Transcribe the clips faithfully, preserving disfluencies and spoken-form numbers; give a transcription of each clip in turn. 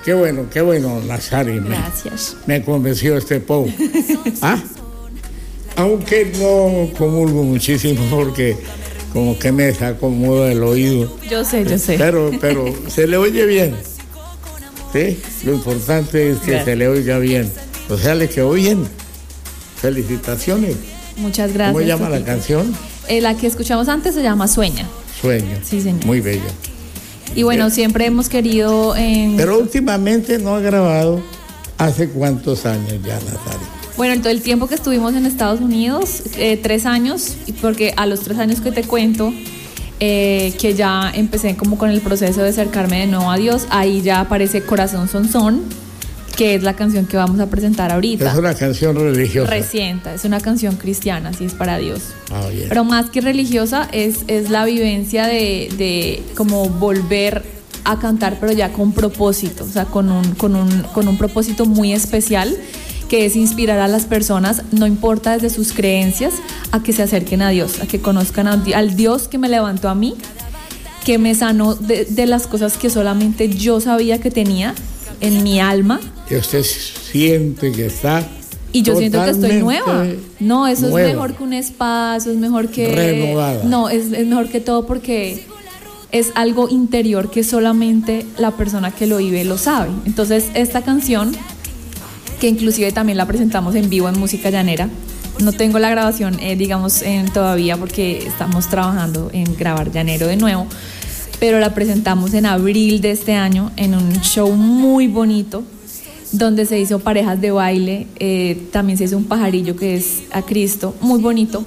qué bueno, qué bueno, Nazari. Gracias. Me, me convenció este poco. ¿Ah? Aunque no comulgo muchísimo porque como que me desacomoda el oído. Yo sé, yo sé. Pero, pero se le oye bien. ¿Sí? Lo importante es que Gracias. Se le oiga bien. O sea, le quedó bien. Felicitaciones. Muchas gracias. ¿Cómo llama la canción? Eh, la que escuchamos antes se llama Sueña. Sueña. Sí, señor. Muy bella. Y bueno, siempre hemos querido... En... Pero últimamente no ha grabado. ¿Hace cuántos años ya, Natalia? Bueno, en todo el tiempo que estuvimos en Estados Unidos, eh, tres años, porque a los tres años que te cuento, eh, que ya empecé como con el proceso de acercarme de nuevo a Dios, ahí ya aparece Corazón Son Son, que es la canción que vamos a presentar ahorita. Es una canción religiosa. Reciente, es una canción cristiana, así es para Dios. Oh, yeah. Pero más que religiosa, es, es la vivencia de, de como volver a cantar, pero ya con propósito, o sea, con un, con un, con un propósito muy especial, que es inspirar a las personas, no importa desde sus creencias, a que se acerquen a Dios, a que conozcan a, al Dios que me levantó a mí, que me sanó de, de las cosas que solamente yo sabía que tenía en mi alma. Y usted siente que está y yo siento que estoy nueva. No, eso nueva. Es mejor que una espada, eso es mejor que... Renovada. No, es, es mejor que todo porque es algo interior que solamente la persona que lo vive lo sabe. Entonces, esta canción, que inclusive también la presentamos en vivo en Música Llanera, no tengo la grabación, eh, digamos, en, todavía porque estamos trabajando en grabar Llanero de nuevo, pero la presentamos en abril de este año en un show muy bonito, donde se hizo parejas de baile, eh, también se hizo un pajarillo que es a Cristo, muy bonito.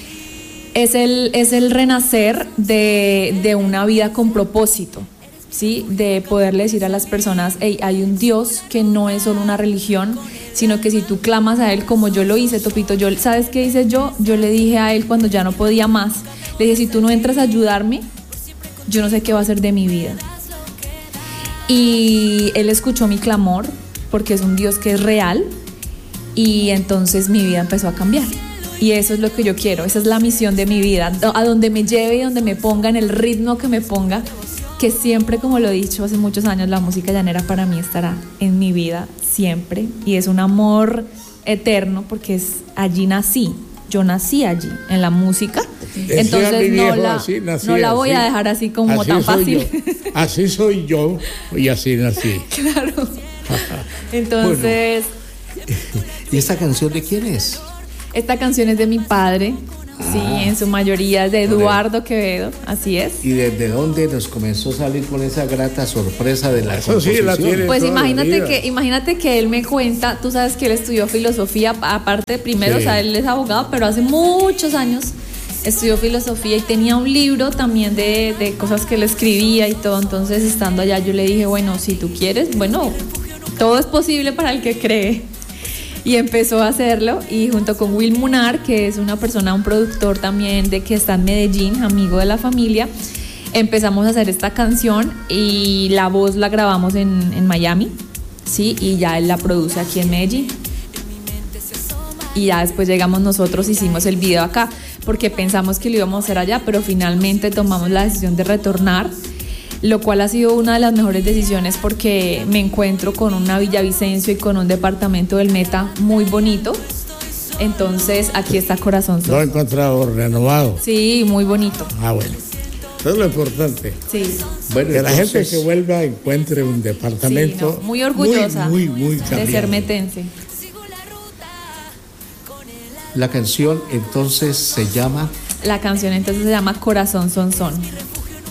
Es el, es el renacer de, de una vida con propósito, ¿sí? De poderle decir a las personas, hey, hay un Dios que no es solo una religión, sino que si tú clamas a Él como yo lo hice, Topito, yo, ¿sabes qué hice yo? Yo le dije a Él cuando ya no podía más, le dije, si tú no entras a ayudarme, yo no sé qué va a hacer de mi vida. Y Él escuchó mi clamor, porque es un Dios que es real, y entonces mi vida empezó a cambiar. Y eso es lo que yo quiero, esa es la misión de mi vida, a donde me lleve y donde me ponga, en el ritmo que me ponga, que siempre, como lo he dicho hace muchos años, la música llanera para mí estará en mi vida siempre, y es un amor eterno porque es, allí nací, yo nací allí, en la música. Entonces no la, así, nací, no la voy así, a dejar así como así tan fácil. Así soy yo y así nací. Claro. Entonces... Bueno, ¿y esta canción de quién es? Esta canción es de mi padre, ah, sí, en su mayoría es de Eduardo Quevedo, así es. ¿Y desde dónde nos comenzó a salir con esa grata sorpresa de la Eso composición? Sí, la tiene pues toda imagínate la que, imagínate que él me cuenta, tú sabes que él estudió filosofía, aparte primero, sí. O sea, él es abogado, pero hace muchos años estudió filosofía y tenía un libro también de, de cosas que él escribía y todo. Entonces, estando allá, yo le dije, bueno, si tú quieres, bueno, todo es posible para el que cree. Y empezó a hacerlo, y junto con Will Munar, que es una persona, un productor también de que está en Medellín, amigo de la familia, empezamos a hacer esta canción, y la voz la grabamos en, en Miami, sí, y ya él la produce aquí en Medellín. Y ya después llegamos nosotros, hicimos el video acá, porque pensamos que lo íbamos a hacer allá, pero finalmente tomamos la decisión de retornar, lo cual ha sido una de las mejores decisiones porque me encuentro con una Villavicencio y con un departamento del Meta muy bonito. Entonces aquí está Corazón Son. Lo he encontrado renovado. Sí, muy bonito. Ah, bueno. Eso es lo importante. Sí. Bueno, que entonces, la gente que vuelva encuentre un departamento, sí, no, muy orgullosa muy, muy, muy cambiado, de ser metense. La canción entonces se llama... La canción entonces se llama Corazón Son Son.